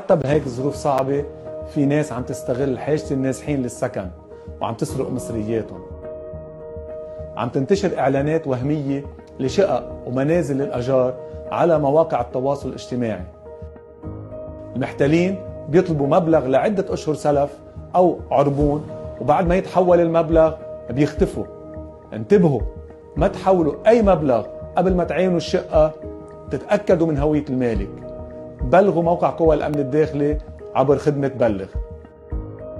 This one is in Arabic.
حتى بهيك الظروف صعبة في ناس عم تستغل حاجة النازحين للسكن وعم تسرق مصرياتهم. عم تنتشر إعلانات وهمية لشقق ومنازل للأجار على مواقع التواصل الاجتماعي. المحتلين بيطلبوا مبلغ لعدة أشهر سلف أو عربون، وبعد ما يتحول المبلغ بيختفوا. انتبهوا، ما تحولوا أي مبلغ قبل ما تعينوا الشقة، تتأكدوا من هوية المالك. بلغوا موقع قوى الأمن الداخلي عبر خدمة بلغ.